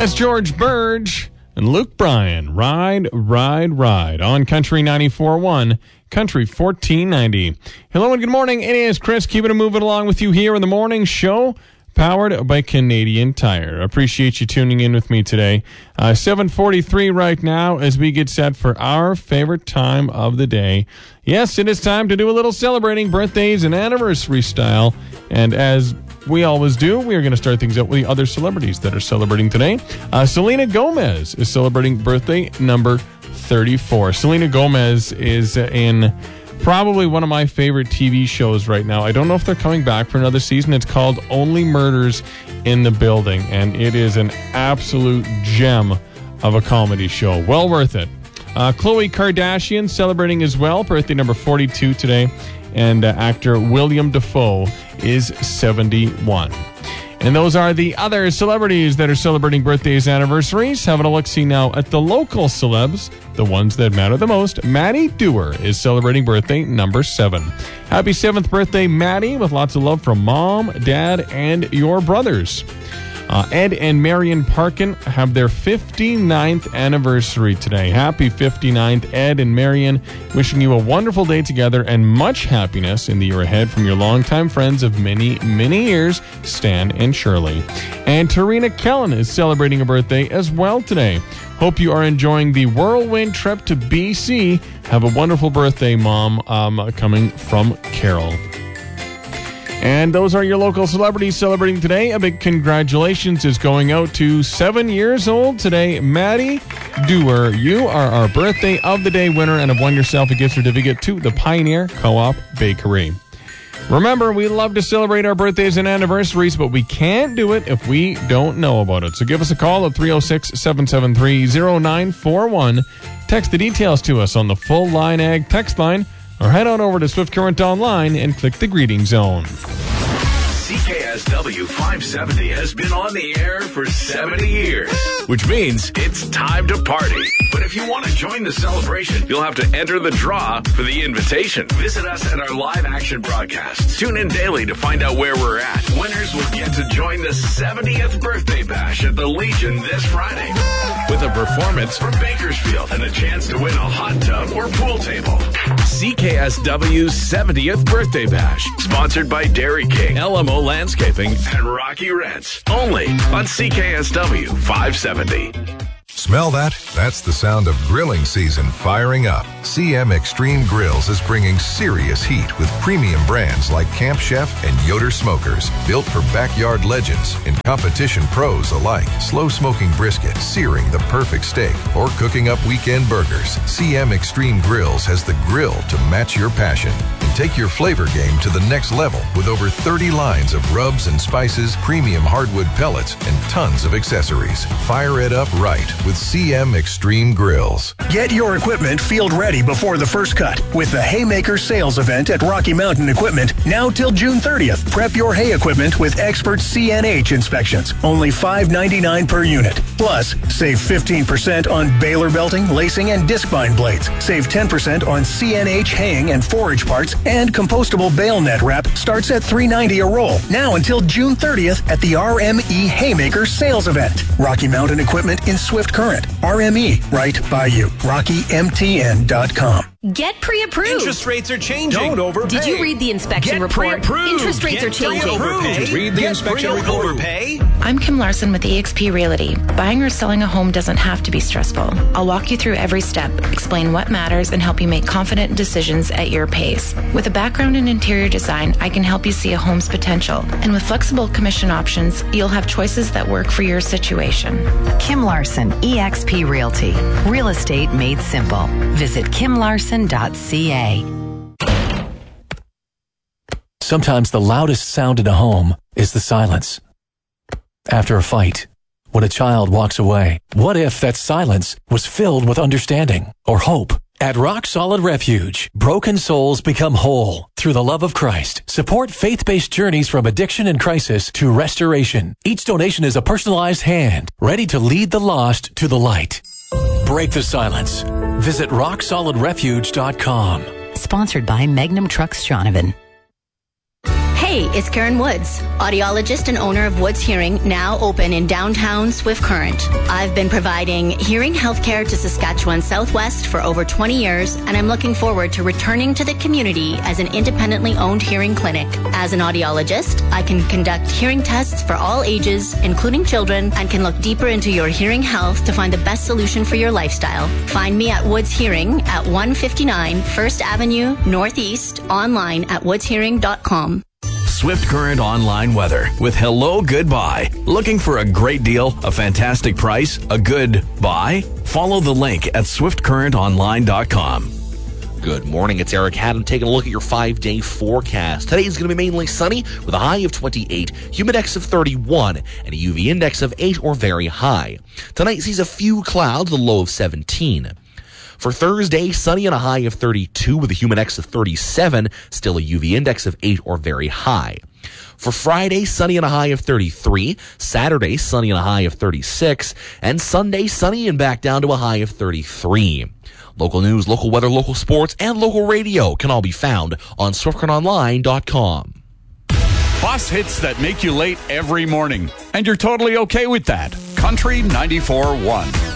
That's George Burge and Luke Bryan. Ride, Ride, Ride on Country 94.1, Country 1490. Hello and good morning. It is Chris keeping it moving along with you here in the morning show, powered by Canadian Tire. Appreciate you tuning in with me today. 7:43 right now as we get set for our favorite time of the day. Yes, it is time to do a little celebrating birthdays and anniversary style. And as we always do, we are going to start things out with the other celebrities that are celebrating today. Selena Gomez is celebrating birthday number 34. Selena Gomez is in probably one of my favorite TV shows right now. I don't know if they're coming back for another season. It's called Only Murders in the Building, and it is an absolute gem of a comedy show. Well worth it. Khloe Kardashian celebrating as well, birthday number 42 today, and actor William Dafoe is 71. And those are the other celebrities that are celebrating birthdays and anniversaries. Having a look-see now at the local celebs, the ones that matter the most. Maddie Dewar is celebrating birthday number 7. Happy 7th birthday, Maddie, with lots of love from Mom, Dad, and your brothers. Ed and Marion Parkin have their 59th anniversary today. Happy 59th, Ed and Marion. Wishing you a wonderful day together and much happiness in the year ahead from your longtime friends of many, many years, Stan and Shirley. And Tarina Kellen is celebrating a birthday as well today. Hope you are enjoying the whirlwind trip to BC. Have a wonderful birthday, Mom, coming from Carol. And those are your local celebrities celebrating today. A big congratulations is going out to 7 years old today, Maddie Dewar. You are our birthday of the day winner and have won yourself a gift certificate to the Pioneer Co-op Bakery. Remember, we love to celebrate our birthdays and anniversaries, but we can't do it if we don't know about it. So give us a call at 306-773-0941. Text the details to us on the Full Line Ag text line, or head on over to Swift Current Online and click the greeting zone. CKSW 570 has been on the air for 70 years, which means it's time to party. But if you want to join the celebration, you'll have to enter the draw for the invitation. Visit us at our live action broadcasts. Tune in daily to find out where we're at. Winners will get to join the 70th birthday bash at the Legion this Friday, with a performance from Bakersfield and a chance to win a hot tub or pool table. CKSW's 70th birthday bash, sponsored by Dairy King, LMO Landscaping, and Rocky Rents. Only on CKSW 570. Smell that? That's the sound of grilling season firing up. CM Extreme Grills is bringing serious heat with premium brands like Camp Chef and Yoder Smokers, built for backyard legends and competition pros alike. Slow smoking brisket, searing the perfect steak, or cooking up weekend burgers. CM Extreme Grills has the grill to match your passion. And take your flavor game to the next level with over 30 lines of rubs and spices, premium hardwood pellets, and tons of accessories. Fire it up right with CM Extreme Grills. Get your equipment field ready before the first cut with the Haymaker sales event at Rocky Mountain Equipment now till June 30th. Prep your hay equipment with expert CNH inspections. Only $5.99 per unit. Plus, save 15% on baler belting, lacing, and disc bind blades. Save 10% on CNH haying and forage parts, and compostable bale net wrap starts at $3.90 a roll. Now until June 30th at the RME Haymaker sales event. Rocky Mountain Equipment in Swift Current. RME, right by you. RockyMTN.com. Get pre-approved. Interest rates are changing. Don't overpay. Did you read the inspection report? Interest rates are changing. Read the inspection report. Overpay. I'm Kim Larson with eXp Realty. Buying or selling a home doesn't have to be stressful. I'll walk you through every step, explain what matters, and help you make confident decisions at your pace. With a background in interior design, I can help you see a home's potential. And with flexible commission options, you'll have choices that work for your situation. Kim Larson, eXp Realty. Real estate made simple. Visit kimlarson.ca. Sometimes the loudest sound in a home is the silence. After a fight, when a child walks away, what if that silence was filled with understanding or hope? At Rock Solid Refuge, broken souls become whole through the love of Christ. Support faith-based journeys from addiction and crisis to restoration. Each donation is a personalized hand, ready to lead the lost to the light. Break the silence. Visit rocksolidrefuge.com. Sponsored by Magnum Trucks Shaunavon. Hey, Hey, it's Karen Woods, audiologist and owner of Woods Hearing, now open in downtown Swift Current. I've been providing hearing healthcare to Saskatchewan Southwest for over 20 years, and I'm looking forward to returning to the community as an independently owned hearing clinic. As an audiologist, I can conduct hearing tests for all ages, including children, and can look deeper into your hearing health to find the best solution for your lifestyle. Find me at Woods Hearing at 159 First Avenue Northeast, online at woodshearing.com. Swift Current online weather with Hello Goodbye. Looking for a great deal, a fantastic price, a good buy? Follow the link at swiftcurrentonline.com. Good morning, it's Eric Haddam taking a look at your 5-day forecast. Today is going to be mainly sunny with a high of 28, humidex of 31, and a UV index of 8 or very high. Tonight sees a few clouds, a low of 17. For Thursday, sunny and a high of 32 with a humidex of 37, still a UV index of 8 or very high. For Friday, sunny and a high of 33, Saturday, sunny and a high of 36, and Sunday, sunny and back down to a high of 33. Local news, local weather, local sports, and local radio can all be found on SwiftCurrentOnline.com. Boss hits that make you late every morning, and you're totally okay with that. Country 94.1.